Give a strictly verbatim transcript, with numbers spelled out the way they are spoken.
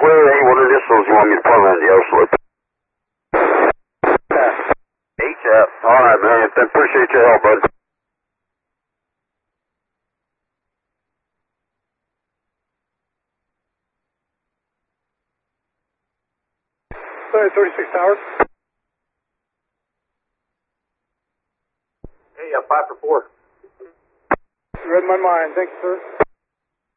clear. Hey, what initials you want me to put on the air slip? H F. All right, man. Appreciate your help, bud. thirty-six Towers. Hey, uh, five for four. You read my mind. Thank you, sir.